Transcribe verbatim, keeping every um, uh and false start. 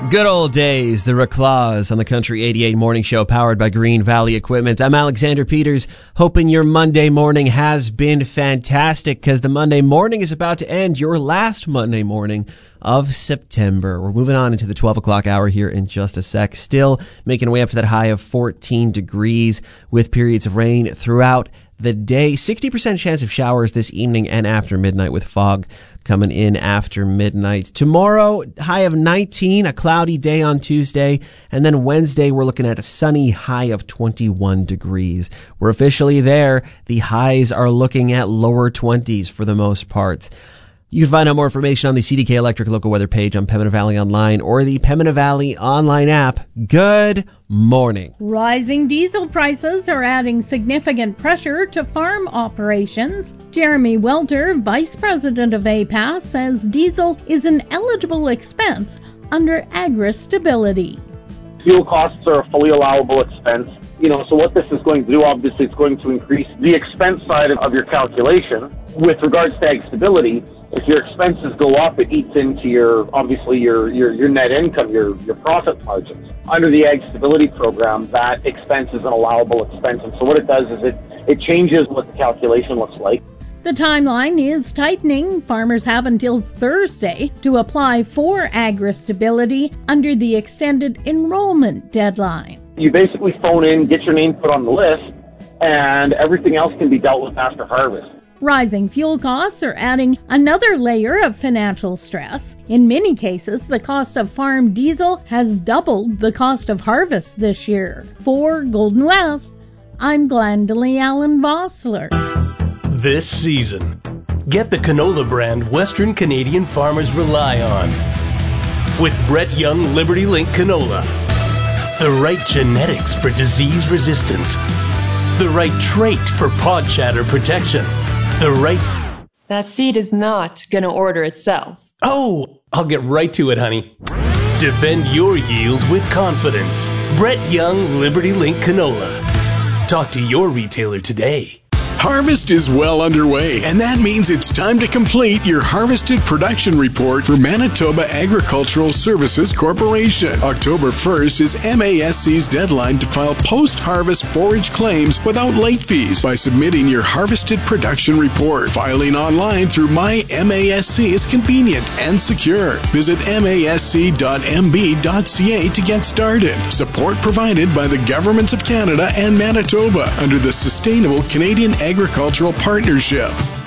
Good old days, the Reclaws on the Country eighty-eight Morning Show, powered by Green Valley Equipment. I'm Alexander Peters, hoping your Monday morning has been fantastic, because the Monday morning is about to end, your last Monday morning of September. We're moving on into the twelve o'clock hour here in just a sec, still making our way up to that high of fourteen degrees with periods of rain throughout the day. sixty percent chance of showers this evening and after midnight, with fog coming in after midnight. Tomorrow, high of nineteen, a cloudy day on Tuesday, and then Wednesday we're looking at a sunny high of twenty-one degrees. We're officially there. The highs are looking at lower twenties for the most part. You can find out more information on the C D K Electric local weather page on Pembina Valley Online or the Pembina Valley Online app. Good morning. Rising diesel prices are adding significant pressure to farm operations. Jeremy Welter, Vice President of A P A S, says diesel is an eligible expense under agri-stability. Fuel costs are a fully allowable expense. You know, so what this is going to do, obviously, it's going to increase the expense side of your calculation. With regards to ag stability, if your expenses go up, it eats into your, obviously, your, your, your net income, your, your profit margins. Under the ag stability program, that expense is an allowable expense. And so what it does is it, it changes what the calculation looks like. The timeline is tightening. Farmers have until Thursday to apply for agri-stability under the extended enrollment deadline. You basically phone in, get your name put on the list, and everything else can be dealt with after harvest. Rising fuel costs are adding another layer of financial stress. In many cases, the cost of farm diesel has doubled the cost of harvest this year. For Golden West, I'm Glendalee Allen Vossler. This season, get the canola brand Western Canadian farmers rely on. With Brett Young Liberty Link canola. The right genetics for disease resistance. The right trait for pod shatter protection. The right... That seed is not going to order itself. Oh, I'll get right to it, honey. Defend your yield with confidence. Brett Young Liberty Link canola. Talk to your retailer today. Harvest is well underway, and that means it's time to complete your harvested production report for Manitoba Agricultural Services Corporation. October first is M A S C's deadline to file post-harvest forage claims without late fees by submitting your harvested production report. Filing online through My M A S C is convenient and secure. Visit M A S C dot M B dot C A to get started. Support provided by the Governments of Canada and Manitoba under the Sustainable Canadian Agricultural Partnership.